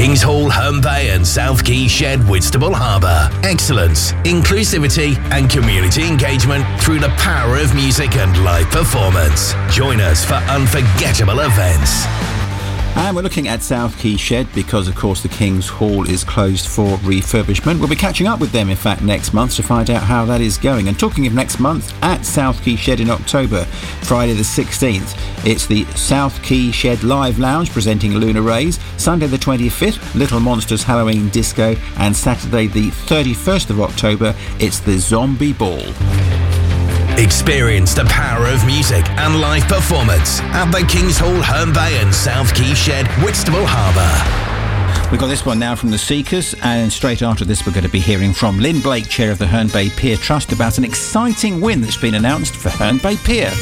Kings Hall, Herne Bay and South Quay Shed, Whitstable Harbour. Excellence, inclusivity and community engagement through the power of music and live performance. Join us for unforgettable events. And we're looking at South Quay Shed because, of course, the King's Hall is closed for refurbishment. We'll be catching up with them, in fact, next month to find out how that is going. And talking of next month, at South Quay Shed in October, Friday the 16th, it's the South Quay Shed Live Lounge presenting Lunar Rays. Sunday the 25th, Little Monsters Halloween Disco. And Saturday the 31st of October, it's the Zombie Ball. Experience the power of music and live performance at the King's Hall, Herne Bay and South Quay Shed, Whitstable Harbour. We've got this one now from the Seekers, and straight after this we're going to be hearing from Lynn Blake, chair of the Herne Bay Pier Trust, about an exciting win that's been announced for Herne Bay Pier.